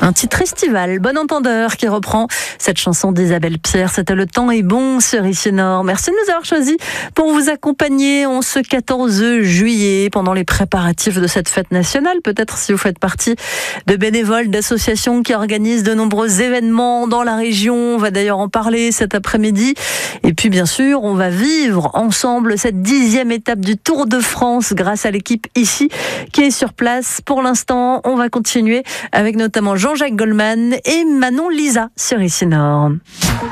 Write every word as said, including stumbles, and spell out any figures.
Un titre estival, Bon Entendeur, qui reprend cette chanson d'Isabelle Pierre. C'était Le temps est bon sur Ici Nord. Merci de nous avoir choisis pour vous accompagner en ce quatorze juillet pendant les préparatifs de cette fête nationale. Peut-être si vous faites partie de bénévoles, d'associations qui organisent de nombreux événements dans la région. On va d'ailleurs en parler cet après-midi. Et puis bien sûr, on va vivre ensemble cette dixième étape du Tour de France grâce à l'équipe ici qui est sur place. Pour l'instant, on va continuer avec notamment Jean-Jacques Goldman et Manon Lisa sur Ici Nord.